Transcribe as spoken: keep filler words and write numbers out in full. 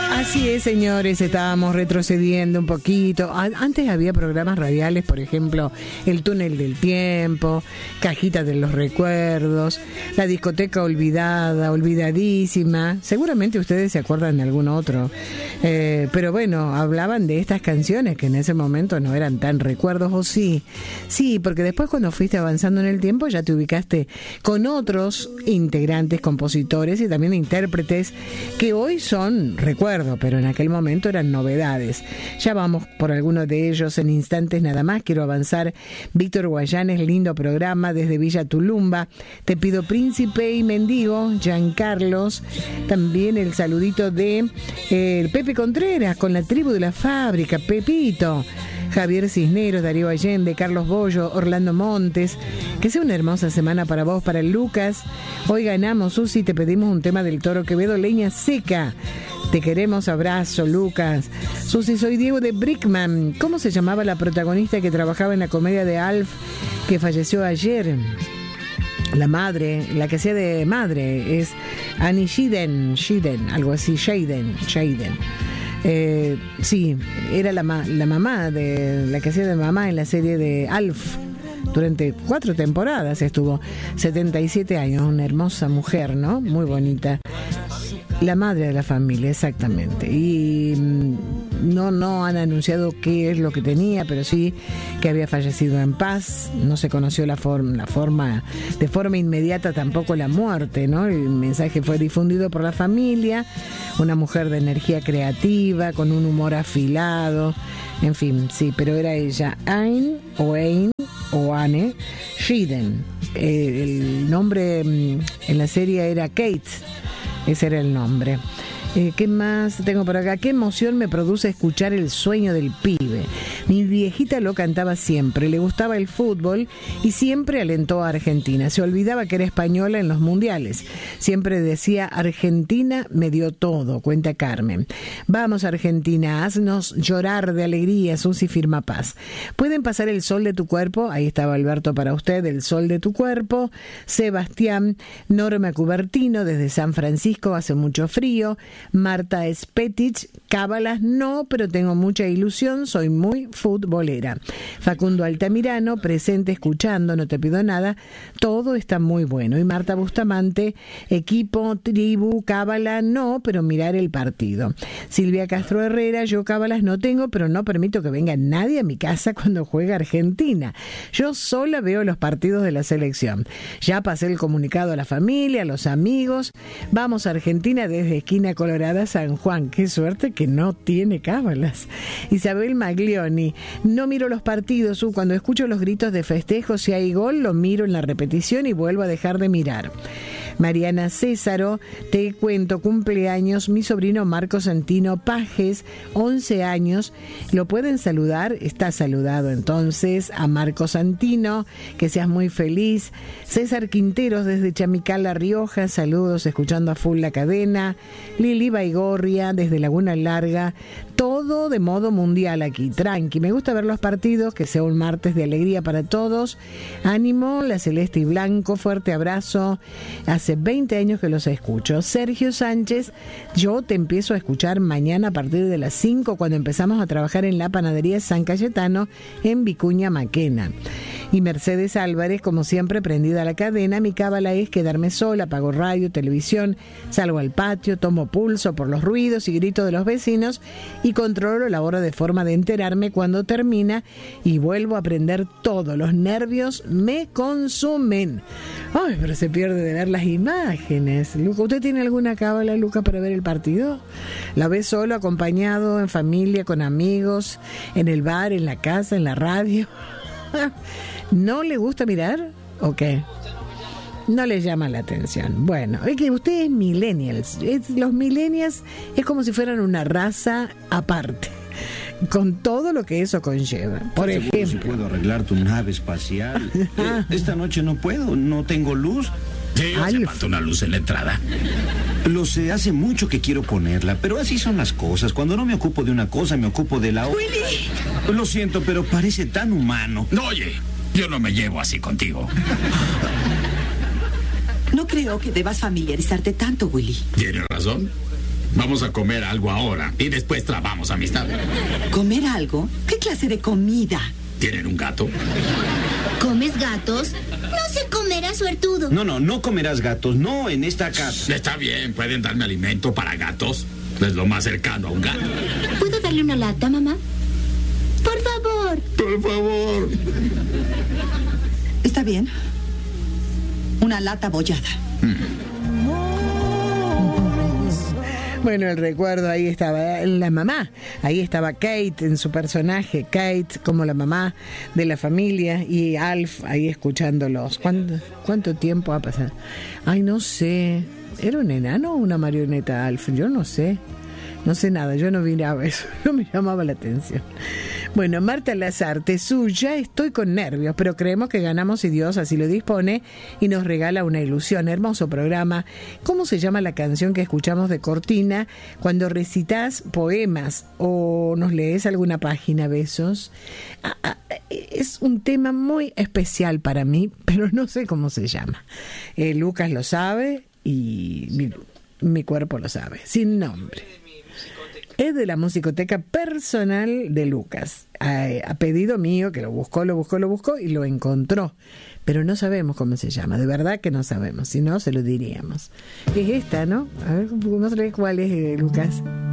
Así es, señores, estábamos retrocediendo un poquito. Antes había programas radiales, por ejemplo, El Túnel del Tiempo, Cajita de los Recuerdos, La Discoteca Olvidada, Olvidadísima. Seguramente ustedes se acuerdan de algún otro. Eh, pero bueno, hablaban de estas canciones que en ese momento no eran tan recuerdos, ¿o sí? Sí, porque después cuando fuiste avanzando en el tiempo ya te ubicaste con otros integrantes, compositores y también intérpretes que hoy son recuerdos, pero en aquel momento eran novedades. Ya vamos por algunos de ellos en instantes nada más. Quiero avanzar. Víctor Guayanes, lindo programa desde Villa Tulumba. Te pido Príncipe y Mendigo, Giancarlos. También el saludito de eh, Pepe Contreras con La Tribu de la Fábrica, Pepito. Javier Cisneros, Darío Allende, Carlos Bollo, Orlando Montes. Que sea una hermosa semana para vos, para el Lucas. Hoy ganamos, Susi, te pedimos un tema del Toro Quevedo, Leña Seca. Te queremos, abrazo, Lucas. Susi, soy Diego de Brickman. ¿Cómo se llamaba la protagonista que trabajaba en la comedia de Alf, que falleció ayer? La madre, la que hacía de madre, es Annie Shiden, Shiden, algo así, Shaden, Shaden. Eh, sí, era la, ma- la mamá de la que hacía de mamá en la serie de Alf. Durante cuatro temporadas estuvo, setenta y siete años, una hermosa mujer, ¿no? Muy bonita. La madre de la familia, exactamente. Y no, no han anunciado qué es lo que tenía, pero sí que había fallecido en paz. No se conoció la forma, la forma, de forma inmediata tampoco la muerte, ¿no? El mensaje fue difundido por la familia. Una mujer de energía creativa, con un humor afilado. En fin, sí, pero era ella. Ain o Ain o Anne Shiden. Eh, el nombre en la serie era Kate. Ese era el nombre. Eh, ¿Qué más tengo por acá? ¿Qué emoción me produce escuchar El Sueño del Pibe? Mi viejita lo cantaba siempre, le gustaba el fútbol y siempre alentó a Argentina. Se olvidaba que era española en los mundiales. Siempre decía, Argentina me dio todo, cuenta Carmen. Vamos, Argentina, haznos llorar de alegría, Susi Firma Paz. ¿Pueden pasar El Sol de tu Cuerpo? Ahí estaba Alberto para usted, El Sol de tu Cuerpo. Sebastián, Norma Cubertino, desde San Francisco, hace mucho frío. Marta Spetich, cábalas no, pero tengo mucha ilusión, soy muy futbolera. Facundo Altamirano, presente escuchando, no te pido nada, todo está muy bueno. Y Marta Bustamante, equipo, tribu, cábala no, pero mirar el partido. Silvia Castro Herrera, yo cábalas no tengo, pero no permito que venga nadie a mi casa cuando juega Argentina. Yo sola veo los partidos de la selección. Ya pasé el comunicado a la familia, a los amigos. Vamos a Argentina desde esquina Colorada, San Juan. Qué suerte que no tiene cábalas. Isabel Maglioni, no miro los partidos. Uh, cuando escucho los gritos de festejo, si hay gol, lo miro en la repetición y vuelvo a dejar de mirar. Mariana Césaro, te cuento, cumpleaños mi sobrino Marco Santino Pajes, once años. ¿Lo pueden saludar? Está saludado entonces a Marco Santino, que seas muy feliz. César Quinteros desde Chamical, La Rioja, saludos, escuchando a full la cadena. Lili Baigorria desde Laguna Larga, todo de modo mundial aquí, tranqui. Me gusta ver los partidos, que sea un martes de alegría para todos. Ánimo, la Celeste y Blanco, fuerte abrazo. Hace veinte años que los escucho. Sergio Sánchez, yo te empiezo a escuchar mañana a partir de las cinco cuando empezamos a trabajar en la panadería San Cayetano en Vicuña Maquena. Y Mercedes Álvarez, como siempre, prendida a la cadena. Mi cábala es quedarme sola, apago radio, televisión, salgo al patio, tomo pulso por los ruidos y gritos de los vecinos y controlo la hora de forma de enterarme cuando termina y vuelvo a aprender todo. Los nervios me consumen. Ay, pero se pierde de ver las imágenes. Luca, ¿usted tiene alguna cábala, Luca, para ver el partido? ¿La ve solo, acompañado, en familia, con amigos, en el bar, en la casa, en la radio? ¿No le gusta mirar? ¿O qué? No les llama la atención. Bueno, es que usted es millennials. Es, los millennials es como si fueran una raza aparte, con todo lo que eso conlleva. Por ejemplo, si puedo arreglar tu nave espacial. eh, esta noche no puedo, no tengo luz. Sí, hace falta una luz en la entrada. Lo sé, hace mucho que quiero ponerla, pero así son las cosas. Cuando no me ocupo de una cosa, me ocupo de la otra. ¡Willy! Lo siento, pero parece tan humano. No, oye, yo no me llevo así contigo. No creo que debas familiarizarte tanto, Willy. ¿Tienes razón? Vamos a comer algo ahora y después trabamos amistad. ¿Comer algo? ¿Qué clase de comida? ¿Tienen un gato? ¿Comes gatos? No se comerá, suertudo. No, no, no comerás gatos, no en esta casa. Está bien, pueden darme alimento para gatos. Es lo más cercano a un gato. ¿Puedo darle una lata, mamá? Por favor. Por favor. Está bien. Una lata bollada. Bueno, el recuerdo, ahí estaba la mamá, ahí estaba Kate en su personaje, Kate como la mamá de la familia y Alf ahí escuchándolos. ¿Cuánto, cuánto tiempo ha pasado? Ay, no sé, ¿era un enano o una marioneta Alf? Yo no sé. No sé nada, yo no miraba eso, no me llamaba la atención. Bueno, Marta Lazarte, suya, estoy con nervios, pero creemos que ganamos si Dios así lo dispone y nos regala una ilusión. Hermoso programa. ¿Cómo se llama la canción que escuchamos de cortina cuando recitas poemas o nos lees alguna página? Besos. Ah, ah, es un tema muy especial para mí, pero no sé cómo se llama. Eh, Lucas lo sabe y mi, mi cuerpo lo sabe, sin nombre. Es de la musicoteca personal de Lucas, a, a pedido mío, que lo buscó, lo buscó, lo buscó y lo encontró, pero no sabemos cómo se llama, de verdad que no sabemos, si no se lo diríamos. Es esta, ¿no? A ver, ¿cómo sabes cuál es, eh, Lucas?